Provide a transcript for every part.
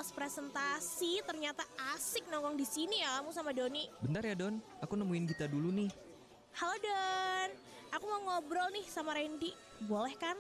pas presentasi ternyata asik nongkrong di sini ya kamu sama Doni. Bentar ya Don, aku nemuin Gita dulu nih. Halo Don, aku mau ngobrol nih sama Randy. Boleh kan?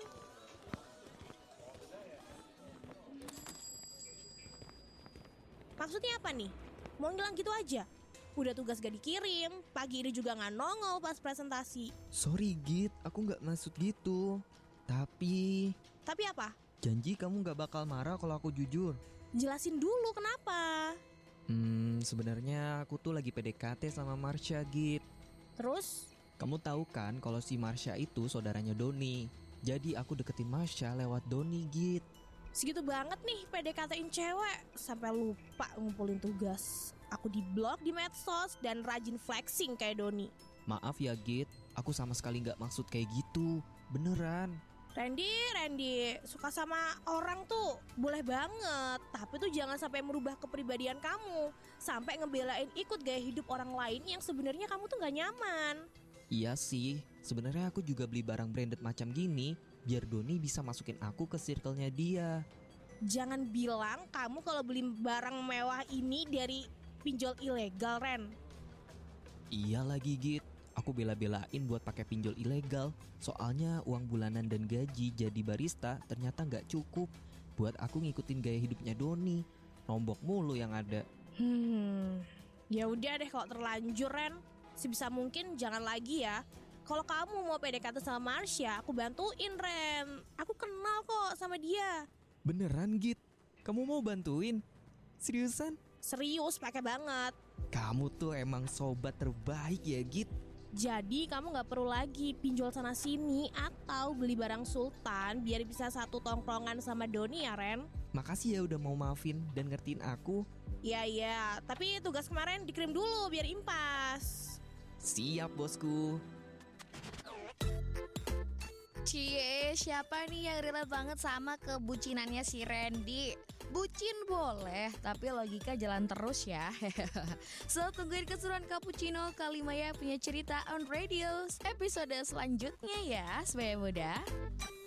Maksudnya apa nih? Mau ngilang gitu aja? Udah tugas gak dikirim, pagi ini juga gak nongol pas presentasi. Sorry Git, aku gak maksud gitu. Tapi apa? janji kamu gak bakal marah kalau aku jujur. Jelasin dulu kenapa. Sebenarnya aku tuh lagi PDKT sama Marsha Git. Terus? Kamu tahu kan kalau si Marsha itu saudaranya Doni. Jadi aku deketin Marsha lewat Doni Git. Segitu banget nih PDKT-in cewek, sampai lupa ngumpulin tugas. Aku di-blok di medsos dan rajin flexing kayak Doni. Maaf ya Git, aku sama sekali gak maksud kayak gitu. Beneran. Randy, suka sama orang tuh boleh banget, tapi tuh jangan sampai merubah kepribadian kamu, sampai ngebelain ikut gaya hidup orang lain yang sebenarnya kamu tuh gak nyaman. Iya sih, sebenarnya aku juga beli barang branded macam gini biar Doni bisa masukin aku ke circle-nya dia. Jangan bilang kamu kalau beli barang mewah ini dari pinjol ilegal, Ren. Iya lagi Git, aku bela-belain buat pakai pinjol ilegal. Soalnya uang bulanan dan gaji jadi barista ternyata nggak cukup buat aku ngikutin gaya hidupnya Doni. Nombok mulu yang ada. Ya udah deh kalau terlanjur, Ren. Sebisa mungkin jangan lagi ya. Kalau kamu mau PDKT sama Marsha, aku bantuin, Ren. Aku kenal kok sama dia. Beneran Git? Kamu mau bantuin? Seriusan? Serius, pakai banget. Kamu tuh emang sobat terbaik ya Git. Jadi kamu gak perlu lagi pinjol sana sini atau beli barang sultan biar bisa satu tongkrongan sama Doni ya, Ren. Makasih ya udah mau maafin dan ngertiin aku. Iya, tapi tugas kemarin dikirim dulu biar impas. Siap bosku. Cie, siapa nih yang relate banget sama kebucinannya si Randy? Bucin boleh, tapi logika jalan terus ya. So, tungguin keseruan Cappuccino Kalimaya punya cerita on radio episode selanjutnya ya, sebagai muda.